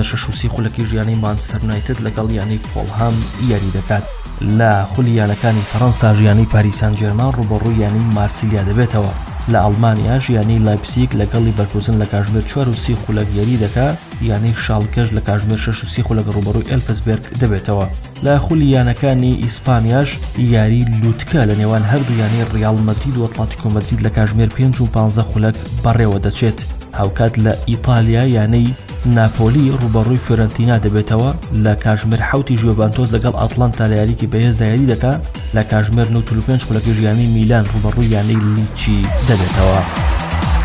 کاژمێر 6 خولەکی ژیانی مانچستەر یونایتد لەگەڵ یانی فۆڵهام یاری دەکات. لە خولی یانەکانی فەڕەنسا ژیانی پاریس سان ژێرمان ڕوبەڕووی یانی مارسیلیا دەبێتەوە. لە ئەڵمانیا ژیانی لایپزیگ لەگەڵ لیڤەرکوزن لە کاژمێر 4 خولەک یاری دەکات. یانی شالکەش لە کاژمێر 6 خولەک ڕوبەڕووی ئەلفسبێرگ دەبێتەوە. لە خولی یانەکانی ئیسپانیاش یاری لوتکە لە نێوان هەردوو یانی ڕیال مەدرید و ئەتلێتیکۆ مەدرید لە کاژمێر 5 و 15 خولەک بەڕێوە دەچێت. هاوکات لە ئیتالیا یانەی ناپۆلی ڕوبەڕووی فیۆرنتینا دەبێتەوە. لە کاژمێر 7 ژوێڤانتۆس لەگەڵ ئەتلانتا لە یاریکی بەهێزدا یاری دەکات. لە کاژمێر 95 خولەکی ژیانی میلان ڕوبەڕووی یانەی لیچی دەبێتەوە.